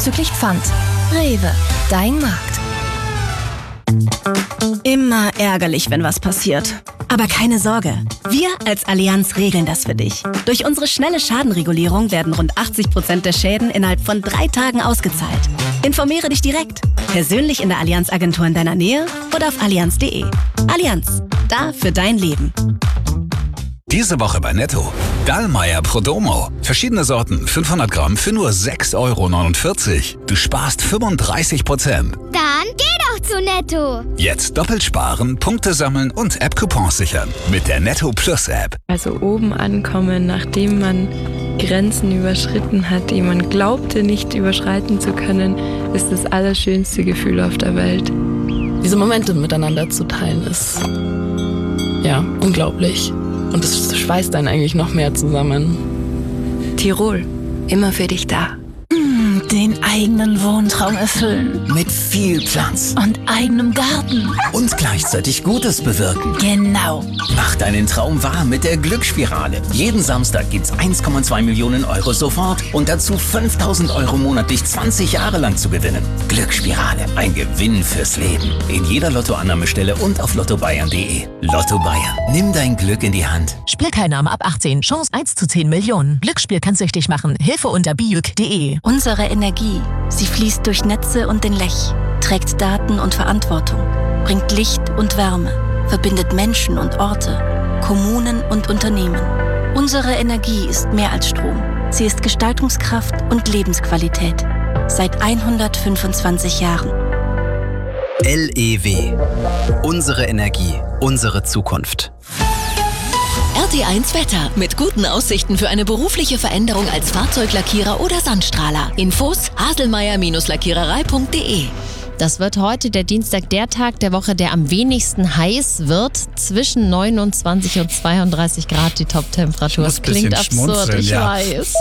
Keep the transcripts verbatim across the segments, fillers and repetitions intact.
zuzüglich Pfand. Rewe, dein Markt. Immer ärgerlich, wenn was passiert. Aber keine Sorge, wir als Allianz regeln das für dich. Durch unsere schnelle Schadenregulierung werden rund achtzig Prozent der Schäden innerhalb von drei Tagen ausgezahlt. Informiere dich direkt, persönlich in der Allianz-Agentur in deiner Nähe oder auf allianz punkt de. Allianz, da für dein Leben. Diese Woche bei Netto. Dallmayr Prodomo. Verschiedene Sorten, fünfhundert Gramm für nur sechs Euro neunundvierzig. Du sparst fünfunddreißig Prozent. Dann geh doch zu Netto. Jetzt doppelt sparen, Punkte sammeln und App-Coupons sichern. Mit der Netto Plus App. Also oben ankommen, nachdem man Grenzen überschritten hat, die man glaubte nicht überschreiten zu können, ist das allerschönste Gefühl auf der Welt. Diese Momente miteinander zu teilen ist, ja, unglaublich. Und es schweißt einen eigentlich noch mehr zusammen. Tirol, immer für dich da. Den eigenen Wohntraum erfüllen. Mit viel Platz. Und eigenem Garten. Und gleichzeitig Gutes bewirken. Genau. Mach deinen Traum wahr mit der Glücksspirale. Jeden Samstag gibt's eins Komma zwei Millionen Euro sofort und dazu fünftausend Euro monatlich zwanzig Jahre lang zu gewinnen. Glücksspirale, ein Gewinn fürs Leben. In jeder Lottoannahmestelle und auf lotto bayern punkt de. Lotto Bayern, nimm dein Glück in die Hand. Spielteilnahme ab achtzehn, Chance eins zu zehn Millionen. Glücksspiel kann süchtig machen. Hilfe unter bijuk punkt de. Unsere Energie, sie fließt durch Netze und den Lech, trägt Daten und Verantwortung, bringt Licht und Wärme, verbindet Menschen und Orte, Kommunen und Unternehmen. Unsere Energie ist mehr als Strom. Sie ist Gestaltungskraft und Lebensqualität. Seit hundertfünfundzwanzig Jahren. L E W. Unsere Energie, unsere Zukunft. R T eins Wetter mit guten Aussichten für eine berufliche Veränderung als Fahrzeuglackierer oder Sandstrahler. Infos haselmeier Lackiererei punkt de. Das wird heute der Dienstag der Tag der Woche, der am wenigsten heiß wird. Zwischen neunundzwanzig und zweiunddreißig Grad die Top-Temperatur. Das klingt absurd, ich ja. weiß.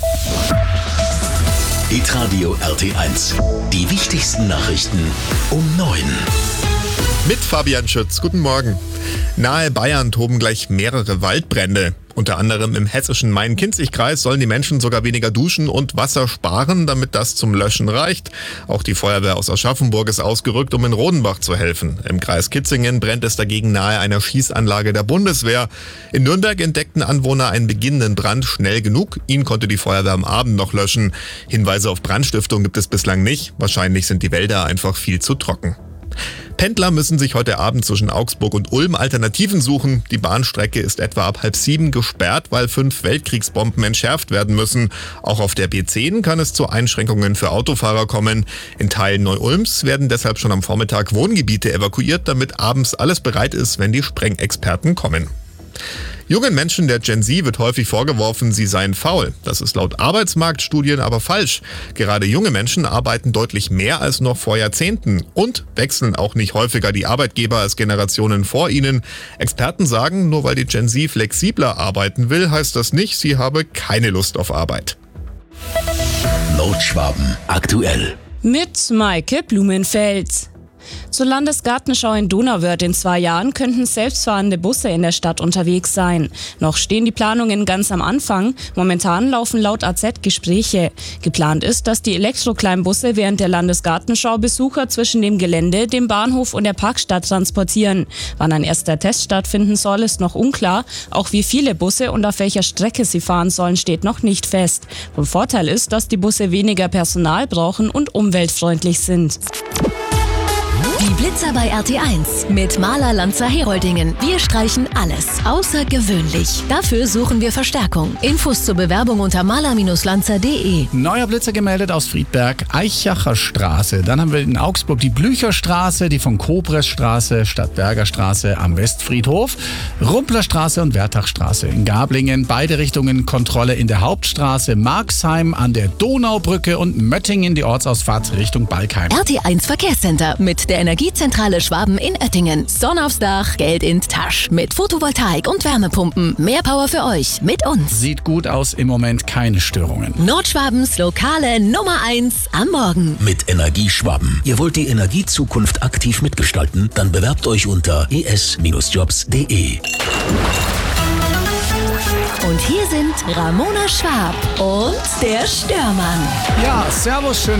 Hitradio R T eins. Die wichtigsten Nachrichten um neun. Mit Fabian Schütz. Guten Morgen. Nahe Bayern toben gleich mehrere Waldbrände. Unter anderem im hessischen Main-Kinzig-Kreis sollen die Menschen sogar weniger duschen und Wasser sparen, damit das zum Löschen reicht. Auch die Feuerwehr aus Aschaffenburg ist ausgerückt, um in Rodenbach zu helfen. Im Kreis Kitzingen brennt es dagegen nahe einer Schießanlage der Bundeswehr. In Nürnberg entdeckten Anwohner einen beginnenden Brand schnell genug. Ihn konnte die Feuerwehr am Abend noch löschen. Hinweise auf Brandstiftung gibt es bislang nicht. Wahrscheinlich sind die Wälder einfach viel zu trocken. Pendler müssen sich heute Abend zwischen Augsburg und Ulm Alternativen suchen. Die Bahnstrecke ist etwa ab halb sieben gesperrt, weil fünf Weltkriegsbomben entschärft werden müssen. Auch auf der B zehn kann es zu Einschränkungen für Autofahrer kommen. In Teilen Neu-Ulms werden deshalb schon am Vormittag Wohngebiete evakuiert, damit abends alles bereit ist, wenn die Sprengexperten kommen. Jungen Menschen der Gen Z wird häufig vorgeworfen, sie seien faul. Das ist laut Arbeitsmarktstudien aber falsch. Gerade junge Menschen arbeiten deutlich mehr als noch vor Jahrzehnten und wechseln auch nicht häufiger die Arbeitgeber als Generationen vor ihnen. Experten sagen, nur weil die Gen Z flexibler arbeiten will, heißt das nicht, sie habe keine Lust auf Arbeit. Nordschwaben aktuell. Mit Maike Blumenfeld. Zur Landesgartenschau in Donauwörth in zwei Jahren könnten selbstfahrende Busse in der Stadt unterwegs sein. Noch stehen die Planungen ganz am Anfang. Momentan laufen laut A Z Gespräche. Geplant ist, dass die Elektrokleinbusse während der Landesgartenschau Besucher zwischen dem Gelände, dem Bahnhof und der Parkstadt transportieren. Wann ein erster Test stattfinden soll, ist noch unklar. Auch wie viele Busse und auf welcher Strecke sie fahren sollen, steht noch nicht fest. Von Vorteil ist, dass die Busse weniger Personal brauchen und umweltfreundlich sind. Die Blitzer bei R T eins mit Maler Lanzer Heroldingen. Wir streichen alles außergewöhnlich. Dafür suchen wir Verstärkung. Infos zur Bewerbung unter maler Lanzer punkt de. Neuer Blitzer gemeldet aus Friedberg, Eichacher Straße. Dann haben wir in Augsburg die Blücherstraße, die von Kobresstraße, Stadtberger Straße am Westfriedhof, Rumplerstraße und Wertachstraße. In Gablingen beide Richtungen Kontrolle in der Hauptstraße, Marxheim an der Donaubrücke und Möttingen die Ortsausfahrt Richtung Balkheim. R T eins Verkehrscenter mit der Energiezentrale Schwaben in Oettingen. Sonne aufs Dach, Geld in Tasch. Mit Photovoltaik und Wärmepumpen. Mehr Power für euch mit uns. Sieht gut aus, im Moment keine Störungen. Nordschwabens lokale Nummer eins am Morgen. Mit Energie Schwaben. Ihr wollt die Energiezukunft aktiv mitgestalten? Dann bewerbt euch unter e s Jobs punkt de. Und hier sind Ramona Schwab und der Störmann. Ja, servus, schön.